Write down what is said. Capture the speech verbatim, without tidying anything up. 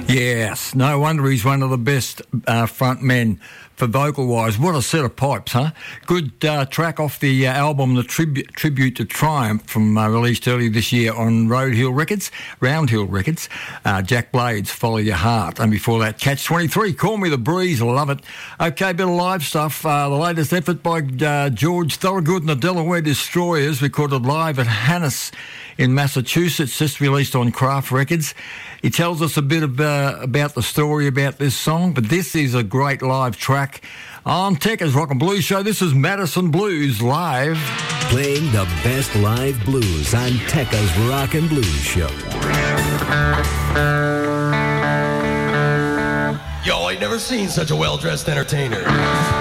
Yes, no wonder he's one of the best uh, front men for vocal-wise. What a set of pipes, huh? Good uh, track off the uh, album, The Tribute, Tribute to Triumph, from uh, released earlier this year on Road Hill Records, Round Hill Records. Uh, Jack Blades, Follow Your Heart. And before that, Catch twenty-three, Call Me the Breeze, I love it. Okay, bit of live stuff. Uh, the latest effort by uh, George Thorogood and the Delaware Destroyers, recorded live at Hannes in Massachusetts, just released on Craft Records. He tells us a bit of, uh, about the story about this song, but this is a great live track on Tekka's Rock and Blues Show. This is Madison Blues live. Playing the best live blues on Tekka's Rock and Blues Show. Y'all ain't never seen such a well-dressed entertainer.